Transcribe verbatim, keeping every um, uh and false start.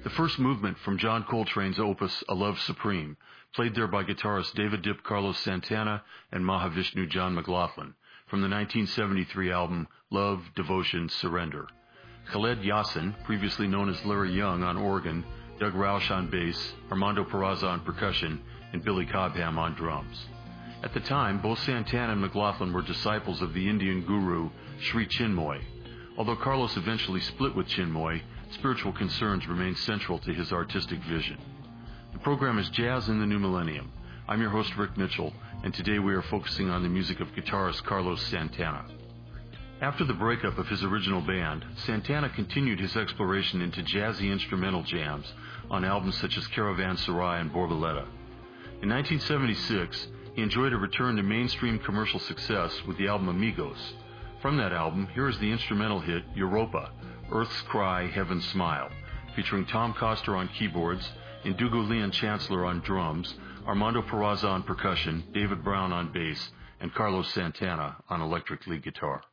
The first movement from John Coltrane's opus A Love Supreme, played there by guitarists David Dip Carlos Santana and Mahavishnu John McLaughlin, from the nineteen seventy-three album Love, Devotion, Surrender. Khaled Yassin, previously known as Larry Young, on organ, Doug Rausch on bass, Armando Peraza on percussion, and Billy Cobham on drums. At the time, both Santana and McLaughlin were disciples of the Indian guru Sri Chinmoy. Although Carlos eventually split with Chinmoy, spiritual concerns remain central to his artistic vision. The program is Jazz in the New Millennium. I'm your host, Rick Mitchell, and today we are focusing on the music of guitarist Carlos Santana. After the breakup of his original band, Santana continued his exploration into jazzy instrumental jams on albums such as Caravanserai and Borboleta. In nineteen seventy-six, he enjoyed a return to mainstream commercial success with the album Amigos. From that album, here is the instrumental hit Europa, Earth's Cry, Heaven's Smile, featuring Tom Coster on keyboards, Indugo Leon Chancellor on drums, Armando Peraza on percussion, David Brown on bass, and Carlos Santana on electric lead guitar.